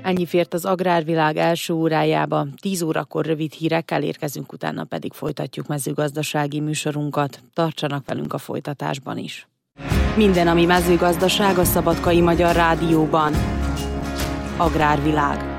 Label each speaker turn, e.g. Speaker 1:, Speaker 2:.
Speaker 1: Ennyi fért az Agrárvilág első órájába, 10 órakor rövid hírekkel érkezünk, utána pedig folytatjuk mezőgazdasági műsorunkat. Tartsanak velünk a folytatásban is. Minden, ami mezőgazdaság, a Szabadkai Magyar Rádióban. Agrárvilág.